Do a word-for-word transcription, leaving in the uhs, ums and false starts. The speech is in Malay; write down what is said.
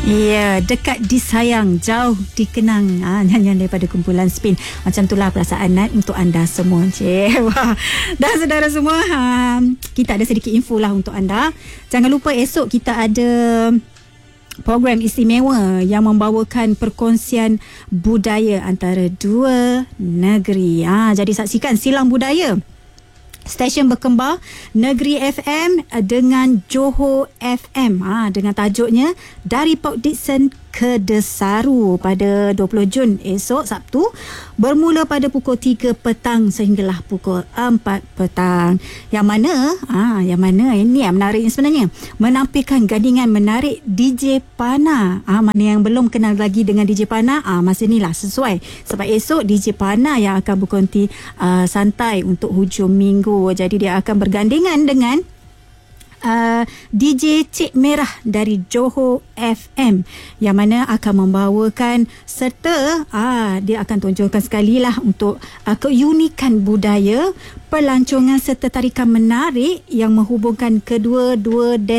Ya, dekat disayang, jauh dikenang. Ah, nyanyian daripada kumpulan Spin. Macam itulah perasaan Nat untuk anda semua. Cik, wah. Dan saudara semua, ha, kita ada sedikit info lah untuk anda. Jangan lupa esok kita ada program istimewa yang membawakan perkongsian budaya antara dua negeri. Ha, jadi saksikan Silang Budaya, stesen berkembar Negeri F M dengan Johor F M, ha, dengan tajuknya Dari Port Dickson ke Desaru pada dua puluh Jun esok Sabtu, bermula pada pukul tiga petang sehinggalah pukul empat petang. Yang mana ah yang mana ini yang menariknya sebenarnya, menampilkan gandingan menarik D J Pana. Ah, mana yang belum kenal lagi dengan D J Pana, ah masa inilah sesuai, sebab esok D J Pana yang akan berkonti uh, santai untuk hujung minggu. Jadi dia akan bergandingan dengan Uh, D J Cik Merah dari Johor F M yang mana akan membawakan serta uh, dia akan tunjukkan sekali lah untuk uh, keunikan budaya, pelancongan serta tarikan menarik yang menghubungkan kedua-dua